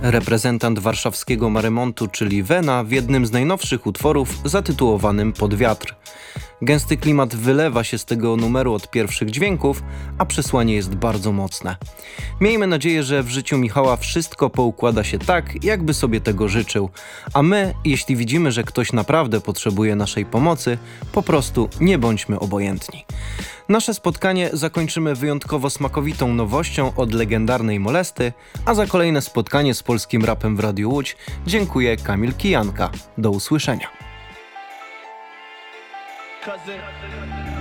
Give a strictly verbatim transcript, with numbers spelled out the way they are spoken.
reprezentant warszawskiego Marymontu, czyli Vena, w jednym z najnowszych utworów zatytułowanym Pod wiatr. Gęsty klimat wylewa się z tego numeru od pierwszych dźwięków, a przesłanie jest bardzo mocne. Miejmy nadzieję, że w życiu Michała wszystko poukłada się tak, jakby sobie tego życzył, a my, jeśli widzimy, że ktoś naprawdę potrzebuje naszej pomocy, po prostu nie bądźmy obojętni. Nasze spotkanie zakończymy wyjątkowo smakowitą nowością od legendarnej Molesty, a za kolejne spotkanie z polskim rapem w Radiu Łódź dziękuję Kamil Kijanka. Do usłyszenia. Cousin.